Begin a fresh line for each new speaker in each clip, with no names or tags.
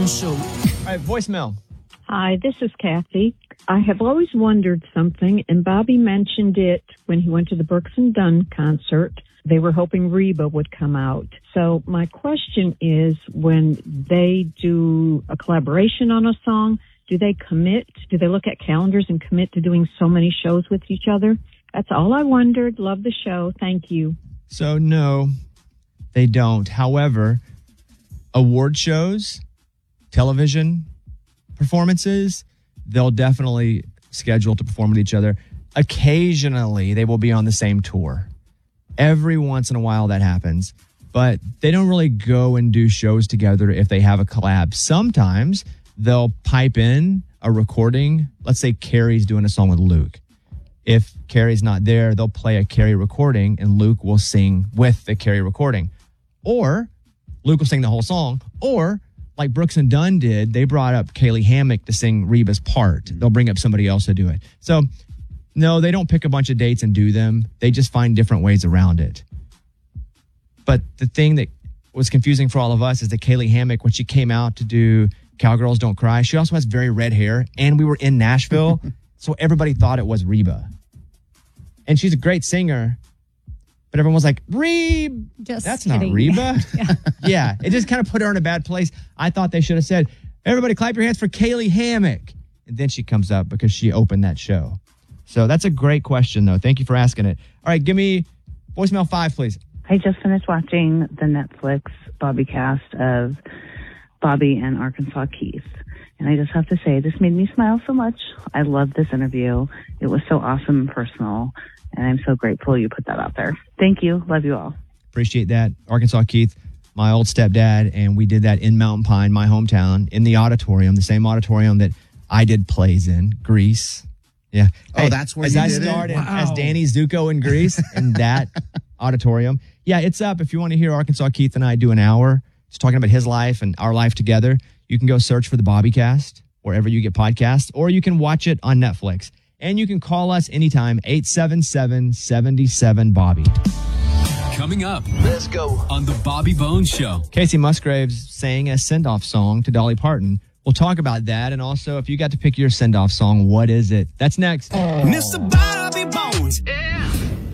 Show.
All right, voicemail.
Hi, this is Kathy. I have always wondered something, and Bobby mentioned it when he went to the Brooks and Dunn concert. They were hoping Reba would come out. So my question is, when they do a collaboration on a song, do they commit? Do they look at calendars and commit to doing so many shows with each other? That's all I wondered. Love the show. Thank you.
So, no, they don't. However, award shows, television performances, they'll definitely schedule to perform with each other. Occasionally, they will be on the same tour. Every once in a while that happens, but they don't really go and do shows together if they have a collab. Sometimes they'll pipe in a recording. Let's say Carrie's doing a song with Luke. If Carrie's not there, they'll play a Carrie recording and Luke will sing with the Carrie recording. Or Luke will sing the whole song. Or like Brooks and Dunn did, they brought up Kaylee Hammack to sing Reba's part. They'll bring up somebody else to do it. So no, they don't pick a bunch of dates and do them. They just find different ways around it. But the thing that was confusing for all of us is that Kaylee Hammack, when she came out to do Cowgirls Don't Cry, she also has very red hair. And we were in Nashville, so everybody thought it was Reba. And she's a great singer, but everyone was like, that's
kidding.
Not Reba. Yeah, it just kind of put her in a bad place. I thought they should have said, everybody clap your hands for Kaylee Hammack. And then she comes up because she opened that show. So that's a great question, though. Thank you for asking it. All right, give me voicemail 5, please.
I just finished watching the Netflix Bobby cast of Bobby and Arkansas Keith. And I just have to say, this made me smile so much. I loved this interview. It was so awesome and personal. And I'm so grateful you put that out there. Thank you. Love you all.
Appreciate that. Arkansas Keith, my old stepdad, and we did that in Mountain Pine, my hometown, in the auditorium, the same auditorium that I did plays in, Grease. Yeah.
Oh, that's where you did it?
As I started as Danny Zuko in Grease in that auditorium. Yeah, it's up. If you want to hear Arkansas Keith and I do an hour just talking about his life and our life together, you can go search for the Bobbycast wherever you get podcasts, or you can watch it on Netflix. And you can call us anytime, 877-77-BOBBY.
Coming up, let's go on the Bobby Bones Show.
Casey Musgraves sang a send-off song to Dolly Parton. We'll talk about that. And also, if you got to pick your send-off song, what is it? That's next.
Mr. Bobby Bones. Yeah.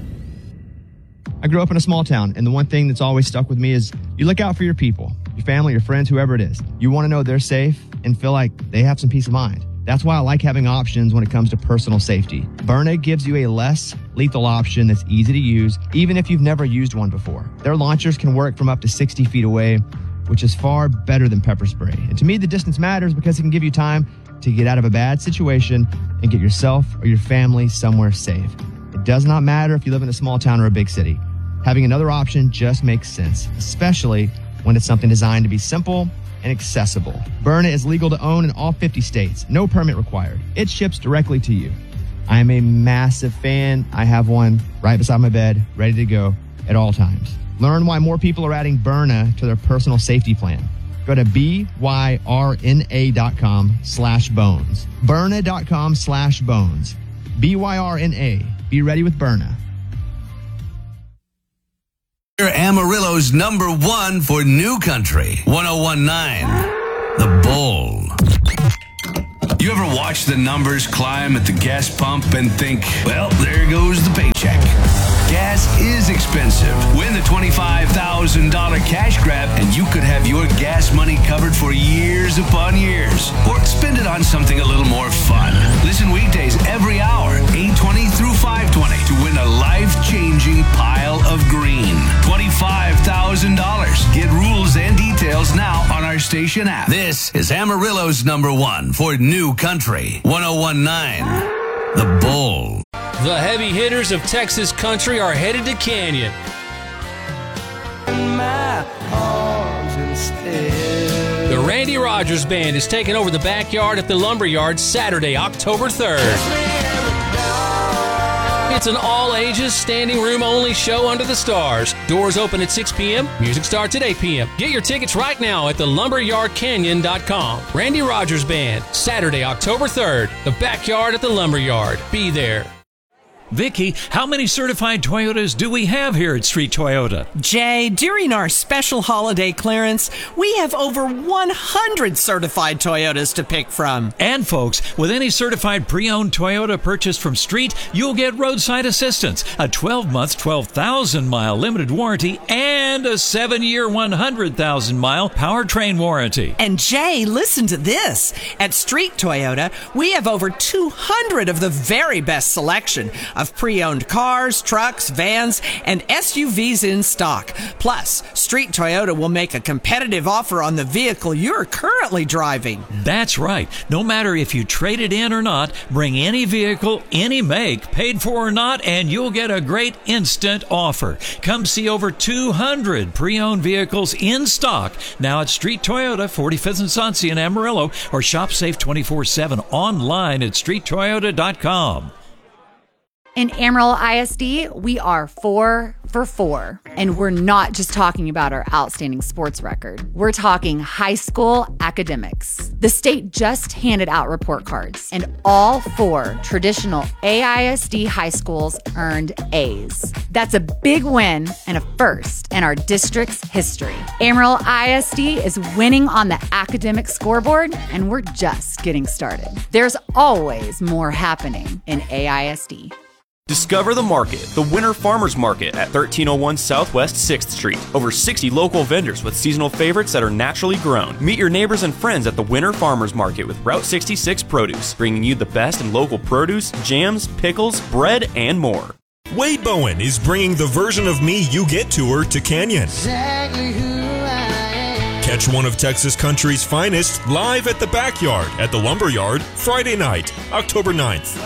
I grew up in a small town, and the one thing that's always stuck with me is you look out for your people, your family, your friends, whoever it is. You want to know they're safe and feel like they have some peace of mind. That's why I like having options when it comes to personal safety. Byrna gives you a less lethal option that's easy to use, even if you've never used one before. Their launchers can work from up to 60 feet away, which is far better than pepper spray. And to me, the distance matters because it can give you time to get out of a bad situation and get yourself or your family somewhere safe. It does not matter if you live in a small town or a big city. Having another option just makes sense, especially when it's something designed to be simple and accessible. Byrna is legal to own in all 50 states. No permit required. It ships directly to you. I am a massive fan. I have one right beside my bed, ready to go at all times. Learn why more people are adding Byrna to their personal safety plan. Go to byrna.com/bones. Byrna.com/bones. BYRNA. Be ready with Byrna.
You're Amarillo's #1 for New Country. 1019. The Bull. You ever watch the numbers climb at the gas pump and think, well, there goes the paycheck? Gas is expensive. Win the $25,000 cash grab and you could have your gas money covered for years upon years. Or spend it on something a little more fun. Listen weekdays every hour, 8:20 through 5:20 to win a life-changing pile of green. $25,000. Get rules and details now on our station app. This is Amarillo's #1 for New Country. 1019. The Bull.
The heavy hitters of Texas country are headed to Canyon. The Randy Rogers Band is taking over the backyard at the Lumberyard Saturday, October 3rd. It's an all-ages, standing room-only show under the stars. Doors open at 6 p.m. Music starts at 8 p.m. Get your tickets right now at thelumberyardcanyon.com. Randy Rogers Band, Saturday, October 3rd. The backyard at the Lumberyard. Be there.
Vicky, how many certified Toyotas do we have here at Street Toyota?
Jay, during our special holiday clearance, we have over 100 certified Toyotas to pick from.
And folks, with any certified pre-owned Toyota purchased from Street, you'll get roadside assistance, a 12-month, 12,000-mile limited warranty, and a 7-year, 100,000-mile powertrain warranty.
And Jay, listen to this. At Street Toyota, we have over 200 of the very best selection of pre-owned cars, trucks, vans, and SUVs in stock. Plus, Street Toyota will make a competitive offer on the vehicle you're currently driving.
That's right. No matter if you trade it in or not, bring any vehicle, any make, paid for or not, and you'll get a great instant offer. Come see over 200 pre-owned vehicles in stock now at Street Toyota, 45th and Sunset in Amarillo, or shop safe 24/7 online at streettoyota.com.
In Amarillo ISD, we are 4 for 4. And we're not just talking about our outstanding sports record. We're talking high school academics. The state just handed out report cards, and all 4 traditional AISD high schools earned A's. That's a big win and a first in our district's history. Amarillo ISD is winning on the academic scoreboard, and we're just getting started. There's always more happening in AISD.
Discover the market, the Winter Farmers Market at 1301 Southwest 6th Street. Over 60 local vendors with seasonal favorites that are naturally grown. Meet your neighbors and friends at the Winter Farmers Market with Route 66 Produce, bringing you the best in local produce, jams, pickles, bread, and more.
Wade Bowen is bringing the version of me you get tour to Canyon.
Exactly who I am.
Catch one of Texas country's finest live at the Backyard at the Lumberyard Friday night, October 9th.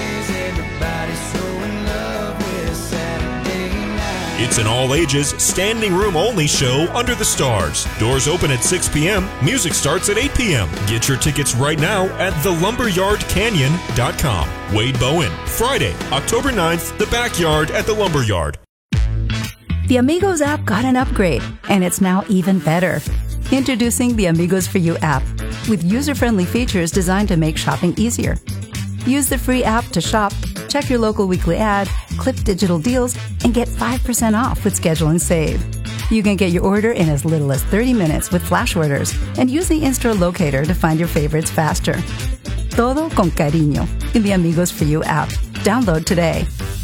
It's an all-ages, standing-room-only show under the stars. Doors open at 6 p.m. Music starts at 8 p.m. Get your tickets right now at thelumberyardcanyon.com. Wade Bowen, Friday, October 9th, the Backyard at the Lumberyard.
The Amigos app got an upgrade, and it's now even better. Introducing the Amigos For You app, with user-friendly features designed to make shopping easier. Use the free app to shop, check your local weekly ad, clip digital deals, and get 5% off with Schedule and Save. You can get your order in as little as 30 minutes with flash orders, and use the in-store locator to find your favorites faster. Todo con cariño in the Amigos For You app. Download today.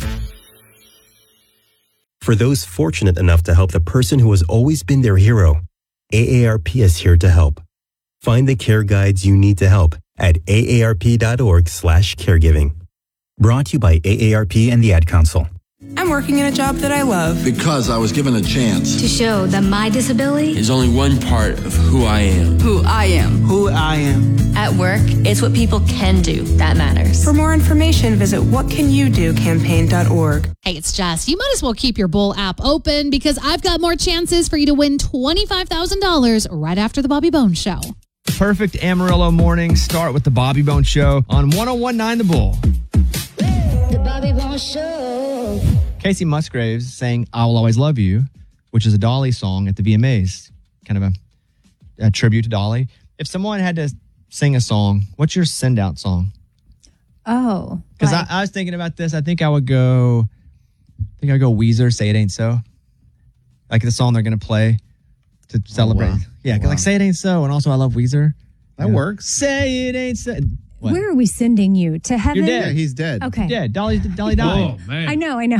For those fortunate enough to help the person who has always been their hero, AARP is here to help. Find the care guides you need to help at aarp.org/caregiving. Brought to you by AARP and the Ad Council.
I'm working in a job that I love.
Because I was given a chance.
To show that my disability
is only one part of who I am.
Who I am.
Who I am.
At work, it's what people can do that matters.
For more information, visit whatcanyoudocampaign.org.
Hey, it's Jess. You might as well keep your Bowl app open because I've got more chances for you to win $25,000 right after the Bobby Bones Show.
Perfect Amarillo morning start with the Bobby Bones Show on 101.9 The Bull.
The Bobby Bones Show.
Casey Musgraves sang I Will Always Love You, which is a Dolly song at the VMAs. Kind of a tribute to Dolly. If someone had to sing a song, what's your send-out song?
Oh.
Because I was thinking about this. I think I would go Weezer, Say It Ain't So. Like the song they're going to play to celebrate.
Wow.
Yeah,
Wow.
like Say It Ain't So. And also I love Weezer.
That works.
Say it ain't so. What?
Where are we sending you? To heaven?
You're dead.
Yeah, he's dead.
Okay.
You're dead. Dolly died.
I know.